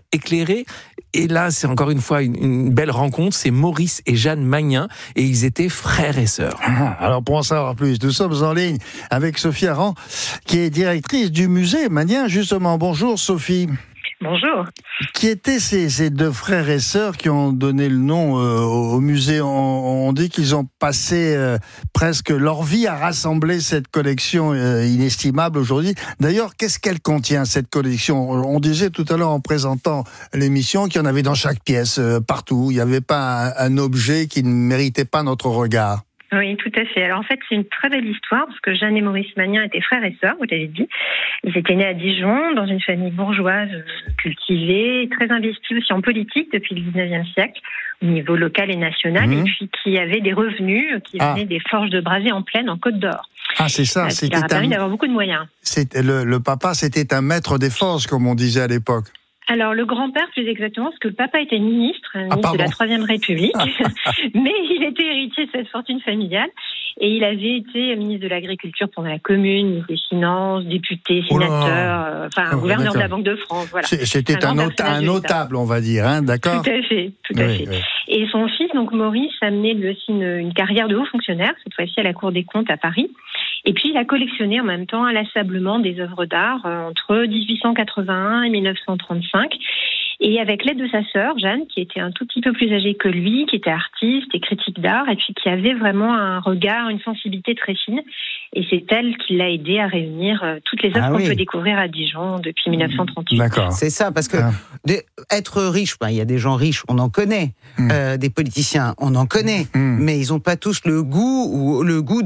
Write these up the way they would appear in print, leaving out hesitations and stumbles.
éclairé. Et là, c'est encore une fois une belle rencontre. C'est Maurice et Jeanne Magnin, et ils étaient frères et sœurs. Alors pour en savoir plus, nous sommes en ligne avec Sophie Aran, qui est directrice du musée Magnin, justement. Bonjour Sophie. Bonjour. Qui étaient ces deux frères et sœurs qui ont donné le nom au musée? On dit qu'ils ont passé presque leur vie à rassembler cette collection inestimable aujourd'hui. D'ailleurs, qu'est-ce qu'elle contient, cette collection? On disait tout à l'heure en présentant l'émission qu'il y en avait dans chaque pièce, partout. Il n'y avait pas un objet qui ne méritait pas notre regard. Oui, tout à fait. Alors en fait, c'est une très belle histoire parce que Jeanne et Maurice Magnin étaient frères et sœurs, vous l'avez dit. Ils étaient nés à Dijon, dans une famille bourgeoise cultivée, très investie aussi en politique depuis le 19e siècle, au niveau local et national, et puis qui avait des revenus qui venaient des forges de Brasé en Plaine, en Côte d'Or. Ah, c'est ça. Ça leur a permis d'avoir beaucoup de moyens. Le papa, c'était un maître des forges, comme on disait à l'époque. Alors, le grand-père, plus exactement, parce que le papa était ministre de la Troisième République, mais il était héritier de cette fortune familiale, et il avait été ministre de l'Agriculture pendant la Commune, ministre des Finances, député, sénateur, gouverneur de la Banque de France, voilà. C'était un notable, on va dire, hein, d'accord? Tout à fait. Oui. Et son fils, donc Maurice, a mené lui aussi une carrière de haut fonctionnaire, cette fois-ci à la Cour des comptes à Paris. Et puis, il a collectionné en même temps inlassablement des œuvres d'art entre 1881 et 1935. Et avec l'aide de sa sœur, Jeanne, qui était un tout petit peu plus âgée que lui, qui était artiste et critique d'art, et puis qui avait vraiment un regard, une sensibilité très fine. Et c'est elle qui l'a aidé à réunir toutes les œuvres qu'on peut découvrir à Dijon depuis 1938. D'accord. C'est ça, parce que être riche, il y a des gens riches, on en connaît. Des politiciens, on en connaît. Mais ils n'ont pas tous le goût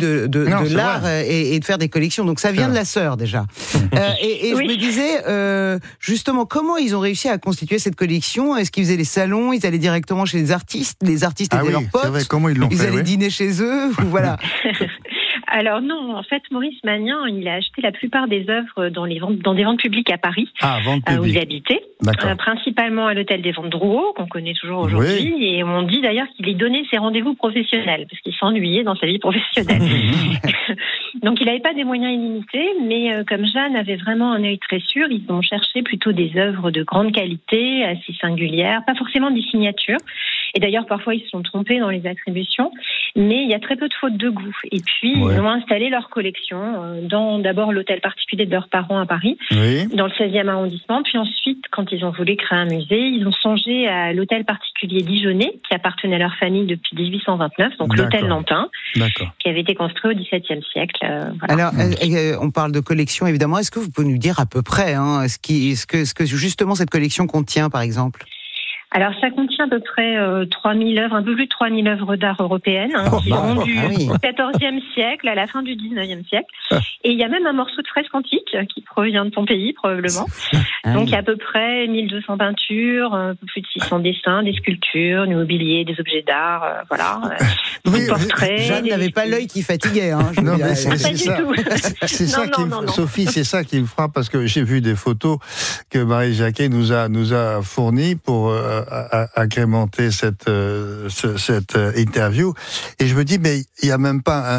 de l'art et de faire des collections. Donc ça vient de la sœur, déjà. Et je me disais, justement, comment ils ont réussi à constituer cette collection? Est-ce qu'ils faisaient les salons? Ils allaient directement chez les artistes étaient leurs potes? Vrai, comment ils l'ont fait, allaient dîner chez eux? Voilà. Alors non, en fait, Maurice Magnin, il a acheté la plupart des œuvres dans des ventes publiques à Paris, où il habitait, principalement à l'hôtel des Ventes Drouot, qu'on connaît toujours aujourd'hui, et on dit d'ailleurs qu'il y donnait ses rendez-vous professionnels, parce qu'il s'ennuyait dans sa vie professionnelle. Donc il n'avait pas des moyens illimités, mais comme Jeanne avait vraiment un œil très sûr, ils ont cherché plutôt des œuvres de grande qualité, assez singulières, pas forcément des signatures. Et d'ailleurs, parfois, ils se sont trompés dans les attributions, mais il y a très peu de fautes de goût. Et puis, ils ont installé leur collection dans d'abord l'hôtel particulier de leurs parents à Paris, dans le 16e arrondissement. Puis ensuite, quand ils ont voulu créer un musée, ils ont songé à l'hôtel particulier dijonnais, qui appartenait à leur famille depuis 1829, donc l'hôtel Lantin, qui avait été construit au XVIIe siècle. Voilà. Alors, on parle de collection, évidemment. Est-ce que vous pouvez nous dire à peu près ce que justement cette collection contient, par exemple? Alors, ça contient à peu près 3000 œuvres, un peu plus de 3000 œuvres d'art européennes, qui vont du XIVe siècle à la fin du XIXe siècle. Et il y a même un morceau de fresque antique qui provient de ton pays, probablement. Donc, il y a à peu près 1200 peintures, un peu plus de 600 dessins, des sculptures, du mobilier, des objets d'art, des portraits. Jeanne n'avait pas l'œil qui fatiguait, hein. Non, mais c'est ça. C'est ça qui Sophie, c'est ça qui me frappe, parce que j'ai vu des photos que Marie Jacquet nous a fournies pour agrémenter cette interview, et je me dis, mais il y a même pas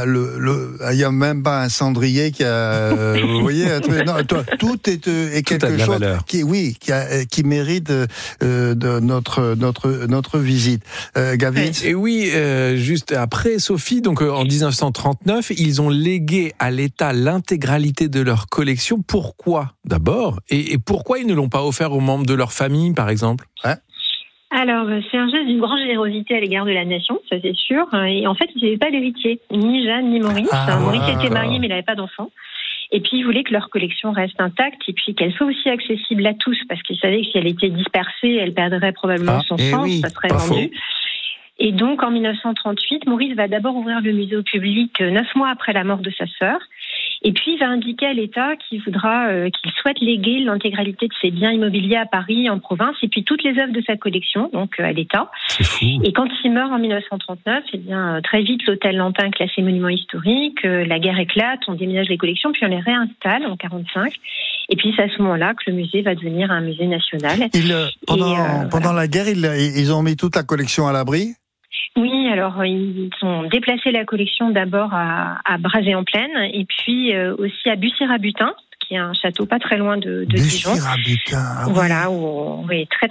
un cendrier qui a vous voyez, tout est quelque chose qui mérite de notre visite. Gavin. Et oui, juste après, Sophie, donc en 1939, ils ont légué à l'État l'intégralité de leur collection. Pourquoi d'abord, et pourquoi ils ne l'ont pas offert aux membres de leur famille, par exemple? Alors, c'est un geste d'une grande générosité à l'égard de la nation, ça c'est sûr. Et en fait, ils n'avaient pas d'héritier, ni Jeanne, ni Maurice. Maurice était marié, mais il n'avait pas d'enfant. Et puis, ils voulaient que leur collection reste intacte et puis qu'elle soit aussi accessible à tous, parce qu'ils savaient que si elle était dispersée, elle perdrait probablement son sens, ça serait vendu. Et donc, en 1938, Maurice va d'abord ouvrir le musée au public 9 mois après la mort de sa sœur. Et puis, il va indiquer à l'État qu'il souhaite léguer l'intégralité de ses biens immobiliers à Paris, en province, et puis toutes les œuvres de sa collection, donc à l'État. C'est fou. Et quand il meurt en 1939, très vite, l'hôtel Lantin est classé monument historique, la guerre éclate, on déménage les collections, puis on les réinstalle en 1945. Et puis, c'est à ce moment-là que le musée va devenir un musée national. Pendant la guerre, ils ont mis toute la collection à l'abri? Oui, alors ils ont déplacé la collection d'abord à Brasé-en-Plaine et puis aussi à Bussy-Rabutin, qui est un château pas très loin de Dijon. Bussy-Rabutin, Voilà, très